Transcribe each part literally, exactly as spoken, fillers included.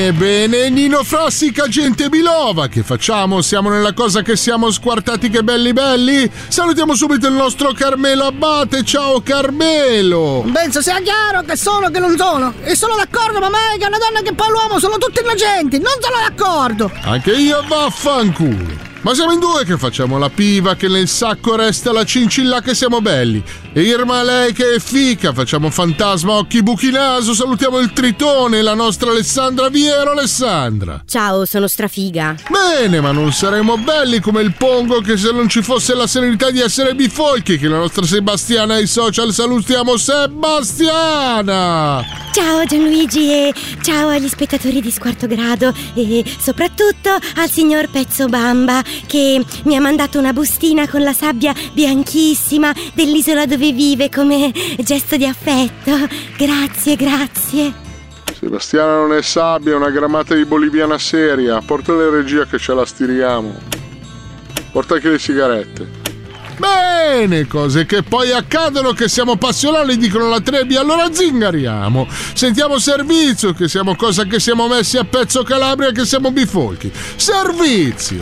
Bene, bene, Nino Frassica, gente Bilova, che facciamo? Siamo nella cosa che siamo squartati che belli belli? Salutiamo subito il nostro Carmelo Abbate, ciao Carmelo! Penso sia chiaro che sono che non sono, e sono d'accordo ma mai che una donna che poi l'uomo sono tutti innocenti, non sono d'accordo! Anche io vaffanculo! Ma siamo in due che facciamo la piva, che nel sacco resta la cincilla che siamo belli. E Irma lei che è fica, facciamo fantasma occhi buchi naso, salutiamo il tritone, la nostra Alessandra Viero. Alessandra. Ciao, sono strafiga. Bene, ma non saremo belli come il Pongo che se non ci fosse la serenità di essere bifolchi, che la nostra Sebastiana ai social salutiamo Sebastiana. Ciao Gianluigi e ciao agli spettatori di Squarto Grado e soprattutto al signor Pezzo Bamba che mi ha mandato una bustina con la sabbia bianchissima dell'isola dove vive come gesto di affetto. Grazie, grazie. Sebastiana non è sabbia, è una grammata di boliviana seria. Porta la regia che ce la stiriamo. Porta anche le sigarette. Bene, cose che poi accadono, che siamo passionali, dicono la Trebbia, allora zingariamo. Sentiamo servizio, che siamo cosa che siamo messi a pezzo Calabria, che siamo bifolchi. Servizio.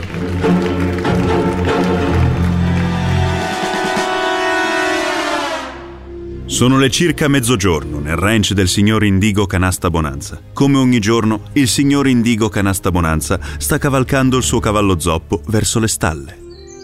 Sono le circa mezzogiorno nel ranch del signor Indigo Canasta Bonanza. Come ogni giorno, il signor Indigo Canasta Bonanza sta cavalcando il suo cavallo zoppo verso le stalle.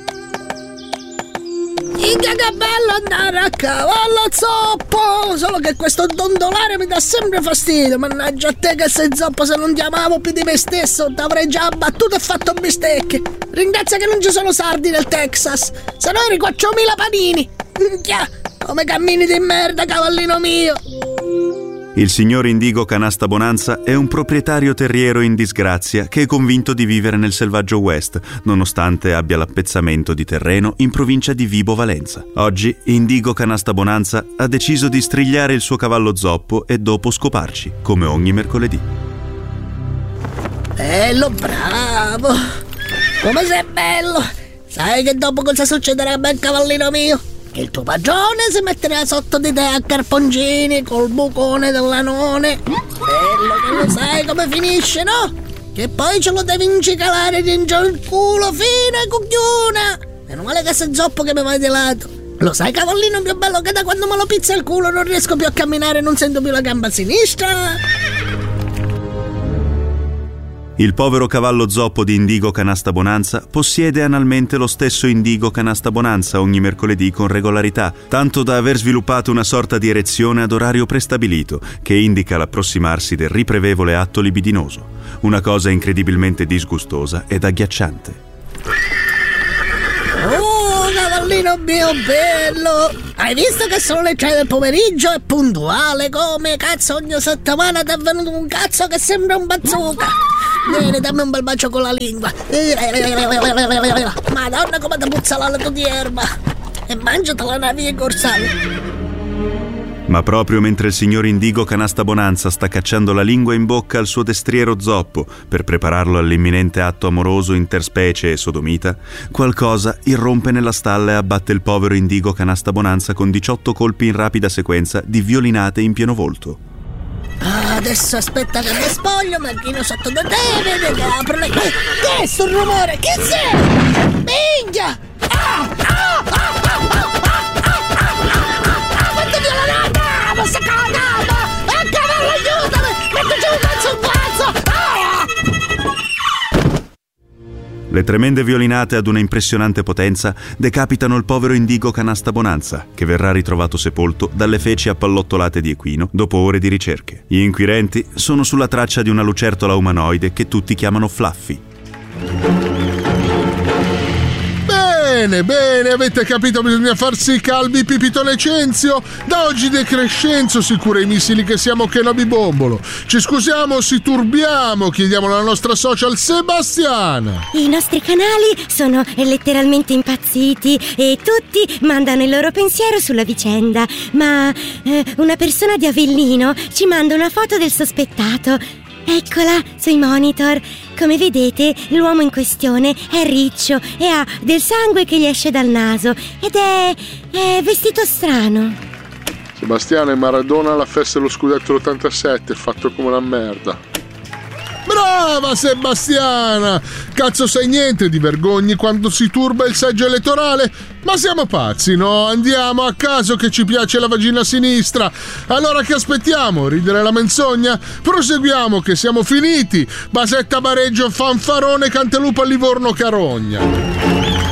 Minchia che bello andare a cavallo zoppo! Solo che questo dondolare mi dà sempre fastidio. Mannaggia a te che sei zoppo, se non ti amavo più di me stesso t'avrei già abbattuto e fatto bistecche. Ringrazia che non ci sono sardi nel Texas, se no eri quattromila panini. Minchia, come cammini di merda, cavallino mio! Il signor Indigo Canasta Bonanza è un proprietario terriero in disgrazia che è convinto di vivere nel selvaggio West, nonostante abbia l'appezzamento di terreno in provincia di Vibo Valenza. Oggi Indigo Canasta Bonanza ha deciso di strigliare il suo cavallo zoppo e dopo scoparci, come ogni mercoledì. Bello, bravo! Come sei bello! Sai che dopo cosa succederà, bel cavallino mio? Il tuo padrone si metterà sotto di te a carponcini col bucone dell'anone. Bello che lo sai come finisce, no? Che poi ce lo devi incicalare dentro il culo fino a cucchiuna. Meno male che sei zoppo che mi vai di lato. Lo sai, cavallino più bello, che da quando me lo pizza il culo non riesco più a camminare, non sento più la gamba sinistra. Il povero cavallo zoppo di Indigo Canasta Bonanza possiede analmente lo stesso Indigo Canasta Bonanza ogni mercoledì con regolarità, tanto da aver sviluppato una sorta di erezione ad orario prestabilito che indica l'approssimarsi del riprevevole atto libidinoso, una cosa incredibilmente disgustosa ed agghiacciante. Oh, cavallino mio bello! Hai visto che sono le tre del pomeriggio? È puntuale come cazzo, ogni settimana ti è venuto un cazzo che sembra un bazooka. Bene, dammi un bel bacio con la lingua. Madonna come ti puzza l'alato di erba. E mangiatela una via corsale. Ma proprio mentre il signor Indigo Canasta Bonanza sta cacciando la lingua in bocca al suo destriero zoppo per prepararlo all'imminente atto amoroso interspecie e sodomita, qualcosa irrompe nella stalla e abbatte il povero Indigo Canasta Bonanza con diciotto colpi in rapida sequenza di violinate in pieno volto. Ah, adesso aspetta che mi spoglio, Marchino sotto da te, vedi che apro le... Eh, che è sto rumore? Chi sei? Minchia! Ah! Ah! Ah! Ah! Ah! Quanto violinata! Ma sta cagata! Eh, cavallo, aiutami! Mettici un pezzo un pezzo! Ah! Le tremende violinate ad una impressionante potenza decapitano il povero Indigo Canasta Bonanza, che verrà ritrovato sepolto dalle feci appallottolate di equino dopo ore di ricerche. Gli inquirenti sono sulla traccia di una lucertola umanoide che tutti chiamano Fluffy. Bene, bene, avete capito, bisogna farsi calvi, Pipito Lecenzio. Da oggi De Crescenzo si cura i missili che siamo Kenobi Bombolo. Ci scusiamo, si turbiamo, chiediamo alla nostra social Sebastiana. I nostri canali sono letteralmente impazziti e tutti mandano il loro pensiero sulla vicenda. Ma eh, una persona di Avellino ci manda una foto del sospettato. Eccola sui monitor. Come vedete, l'uomo in questione è riccio e ha del sangue che gli esce dal naso ed è, è vestito strano. Sebastiano e Maradona alla festa dello scudetto dell'ottantasette, fatto come una merda. Brava Sebastiana! Cazzo sai niente di vergogni quando si turba il seggio elettorale? Ma siamo pazzi, no? Andiamo a caso che ci piace la vagina sinistra. Allora che aspettiamo? Ridere la menzogna? Proseguiamo che siamo finiti. Basetta Bareggio, Fanfarone, Cantalupo a Livorno Carogna.